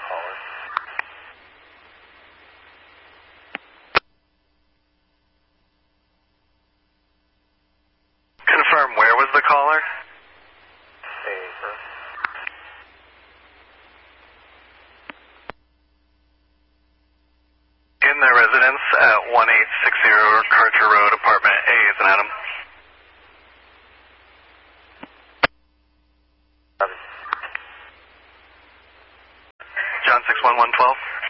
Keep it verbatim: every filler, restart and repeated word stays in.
caller. Confirm, where was the caller? Hey, sir. In their residence at one eight six zero Carter Road, apartment A is an Adam. John six one one twelve.